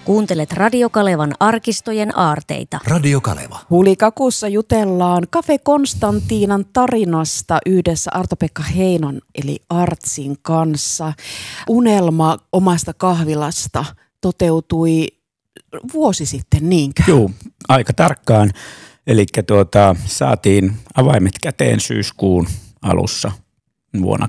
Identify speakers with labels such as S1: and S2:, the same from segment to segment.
S1: Kuuntelet Radio Kalevan arkistojen aarteita.
S2: Radio Kaleva.
S3: Hulikakussa jutellaan Cafe Konstantiinan tarinasta yhdessä Arto-Pekka Heinon eli Artsin kanssa. Unelma omasta kahvilasta toteutui vuosi sitten, niinkö?
S4: Joo, aika tarkkaan. Eli saatiin avaimet käteen syyskuun alussa vuonna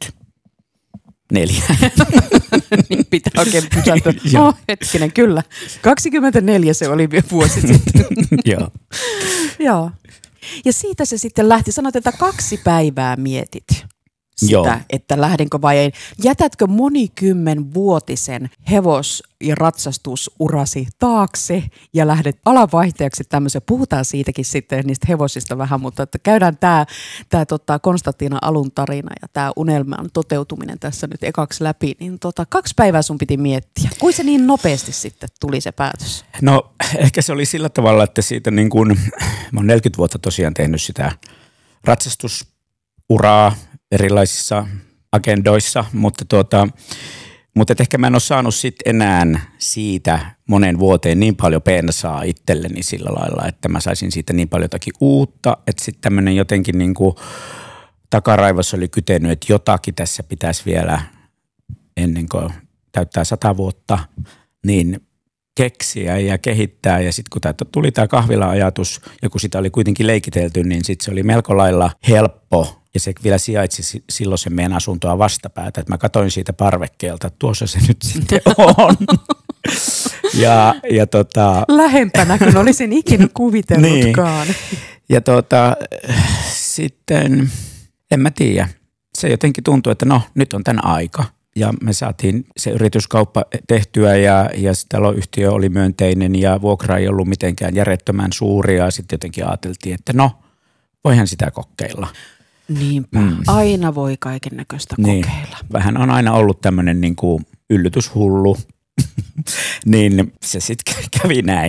S4: 2024.
S3: Niin pitää oikein pysähtyä. Hetkinen, kyllä. 24 se oli vuosi sitten.
S4: Joo.
S3: Joo. Ja siitä se sitten lähti. Sanoit, että 2 päivää mietit sitä,
S4: Joo.
S3: että lähdenkö vai ei. Jätätkö monikymmenvuotisen hevos- ja ratsastusurasi taakse ja lähdet alanvaihtajaksi tämmöisen. Puhutaan siitäkin sitten niistä hevosista vähän, mutta että käydään tämä Konstantiinan alun tarina ja tämä unelman toteutuminen tässä nyt ekaksi läpi. Niin 2 päivää sun piti miettiä. Kuin se niin nopeasti sitten tuli se päätös?
S4: No ehkä se oli sillä tavalla, että siitä niin kuin, mä oon 40 vuotta tosiaan tehnyt sitä ratsastusuraa erilaisissa agendoissa, mutta ehkä mä en ole saanut enää siitä monen vuoteen niin paljon pensaa itselleni sillä lailla, että mä saisin siitä niin paljon jotakin uutta, että sitten tämmöinen jotenkin niin kuin takaraivossa oli kytenyt, että jotakin tässä pitäisi vielä ennen kuin täyttää 100 vuotta, niin keksiä ja kehittää. Ja sitten kun tuli tämä kahvila-ajatus ja kun sitä oli kuitenkin leikitelty, niin sitten se oli melko lailla helppo. Ja se vielä sijaitsi silloin sen meidän asuntoa vastapäätä, että mä katsoin siitä parvekkeelta, että tuossa se nyt sitten on.
S3: Lähempänä, kun olisin ikinä kuvitellutkaan.
S4: Niin. Ja sitten, en mä tiedä, se jotenkin tuntui, että no nyt on tämän aika. Ja me saatiin se yrityskauppa tehtyä ja se taloyhtiö oli myönteinen ja vuokra ei ollut mitenkään järjettömän suuri. Ja sitten jotenkin ajateltiin, että no voihan sitä kokeilla.
S3: Niinpä. Aina voi kaiken näköistä kokeilla.
S4: Vähän on aina ollut tämmöinen niin kuin yllytyshullu, niin se sitten kävi näin.